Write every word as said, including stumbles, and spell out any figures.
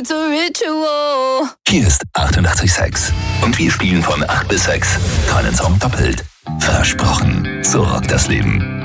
it's a ritual. Hier ist achtundachtzig Komma sechs. Und wir spielen von acht bis sechs keinen Song doppelt. Versprochen, so rockt das Leben.